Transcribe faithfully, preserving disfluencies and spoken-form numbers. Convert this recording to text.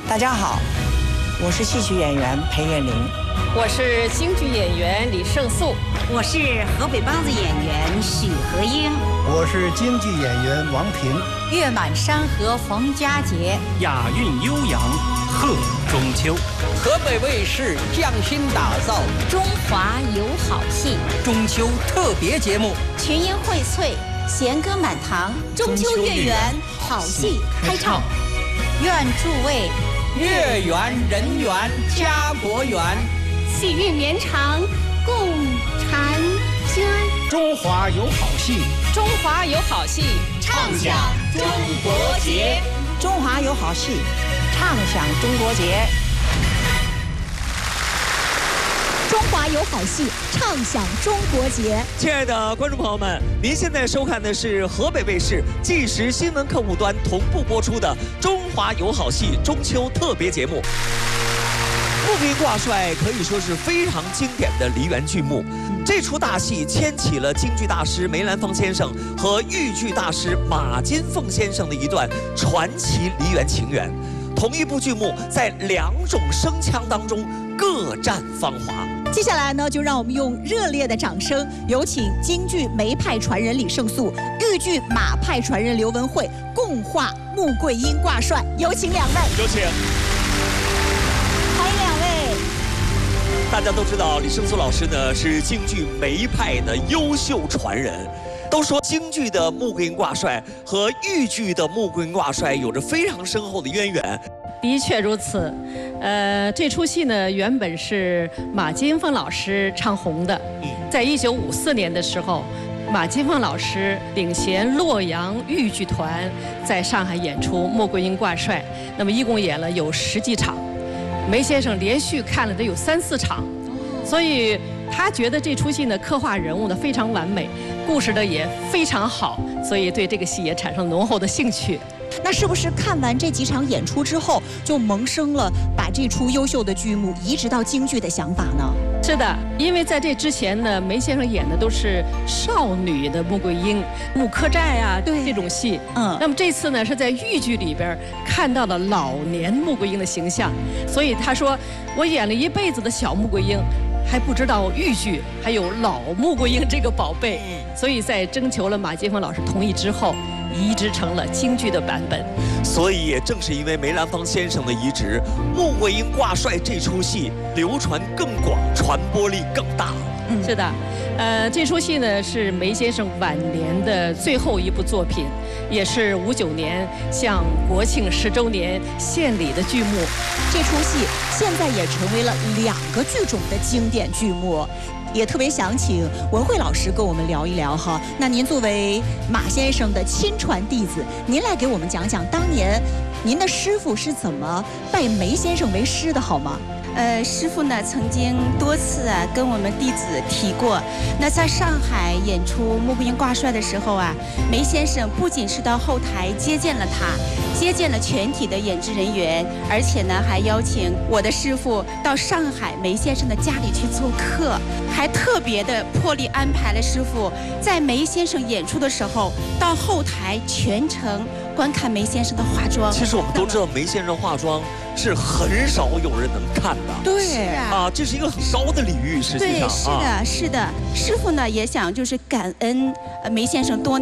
大家好，我是戏曲演员裴艳玲， 我是京剧演员李胜素， 我是河北梆子演员许和英， 我是京剧演员王平。 月满山河冯佳杰， 雅韵悠扬贺中秋。 河北卫视匠心打造中华有好戏中秋特别节目， 群英荟萃，弦歌满堂，中秋月圆，好戏开唱。 愿诸位月圆人圆家国圆， 喜运绵长共婵娟。 中华有好戏， 中华有好戏， 畅享中国节。 中华有好戏，畅享中国节。 中华有好戏，畅享中国节。 亲爱的观众朋友们，您现在收看的是河北卫视纪实新闻客户端同步播出的《中华有好戏》中秋特别节目。穆桂英挂帅可以说是非常经典的梨园剧目，这出大戏牵起了京剧大师梅兰芳先生和豫剧大师马金凤先生的一段传奇梨园情缘。同一部剧目在两种声腔当中各占芳华。 接下来呢，就让我们用热烈的掌声，有请京剧梅派传人李胜素、豫剧马派传人刘文慧共画穆桂英挂帅。有请两位。 有请。 欢迎两位。 大家都知道，李胜素老师呢是京剧梅派的优秀传人。都说京剧的穆桂英挂帅和豫剧的穆桂英挂帅有着非常深厚的渊源。 的确如此，呃，这出戏呢原本是马金凤老师唱红的，在一九五四年的时候，马金凤老师领衔洛阳豫剧团在上海演出《穆桂英挂帅》，那么一共演了有十几场，梅先生连续看了得有三四场，所以他觉得这出戏呢刻画人物呢非常完美，故事呢也非常好，所以对这个戏也产生浓厚的兴趣。 那是不是看完这几场演出之后，就萌生了把这出优秀的剧目移植到京剧的想法呢？ 是的，因为在这之前呢，梅先生演的都是少女的穆桂英、穆柯寨啊这种戏。嗯，那么这次呢是在豫剧里边看到了老年穆桂英的形象，所以他说我演了一辈子的小穆桂英，还不知道豫剧还有老穆桂英这个宝贝，所以在征求了马金凤老师同意之后，移植成了京剧的版本。 所以也正是因为梅兰芳先生的移植，《穆桂英挂帅》这出戏流传更广，传播力更大。 嗯，是的，呃，这出戏呢是梅先生晚年的最后一部作品，也是五九年向国庆十周年献礼的剧目。 这出戏现在也成为了两个剧种的经典剧目。也特别想请文慧老师跟我们聊一聊哈。那您作为马先生的亲传弟子，您来给我们讲讲当年您的师傅是怎么拜梅先生为师的，好吗？ 呃，师傅呢曾经多次啊跟我们弟子提过，那在上海演出《穆桂英挂帅》的时候啊，梅先生不仅是到后台接见了他，接见了全体的演职人员，而且呢还邀请我的师傅到上海梅先生的家里去做客，还特别的破例安排了师傅在梅先生演出的时候到后台全程观看梅先生的化妆。 其实我们都知道梅先生化妆是很少有人能看的， 对啊，这是一个很高的礼遇，实际上对，是的，是的，师傅呢也想就是感恩梅先生多年